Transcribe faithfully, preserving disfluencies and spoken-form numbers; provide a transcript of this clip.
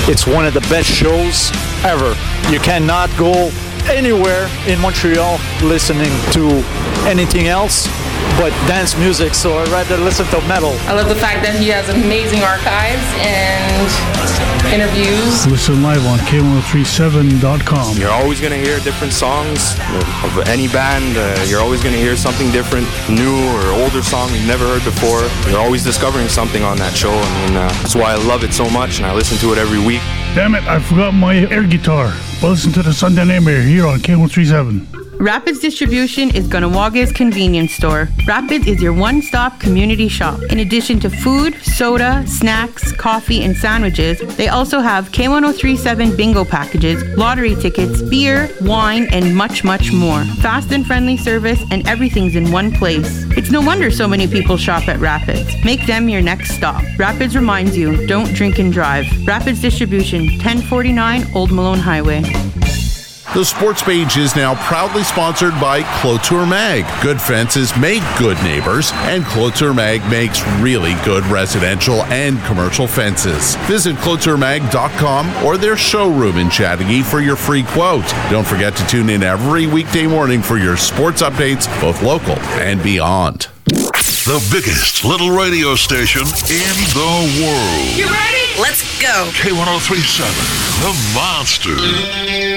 It's one of the best shows ever. You cannot go anywhere in Montreal listening to anything else but dance music, so I'd rather listen to metal. I love the fact that he has amazing archives and interviews. Listen live on K one oh three seven dot com. You're always going to hear different songs of any band. Uh, you're always going to hear something different, new or older song you've never heard before. You're always discovering something on that show. I mean, uh, that's why I love it so much, and I listen to it every week. Damn it, I forgot my air guitar. Well, listen to the Sunday Nightmare here on K one oh three seven. Rapids Distribution is Ganawaga's convenience store. Rapids is your one-stop community shop. In addition to food, soda, snacks, coffee, and sandwiches, they also have K one oh three seven bingo packages, lottery tickets, beer, wine, and much, much more. Fast and friendly service, and everything's in one place. It's no wonder so many people shop at Rapids. Make them your next stop. Rapids reminds you, don't drink and drive. Rapids Distribution, ten forty-nine Old Malone Highway. The Sports Page is now proudly sponsored by Clôture Mag. Good fences make good neighbors, and Clôture Mag makes really good residential and commercial fences. Visit clôture mag dot com or their showroom in Chattagee for your free quote. Don't forget to tune in every weekday morning for your sports updates, both local and beyond. The biggest little radio station in the world. You ready? Let's go. K one oh three seven, The Monster.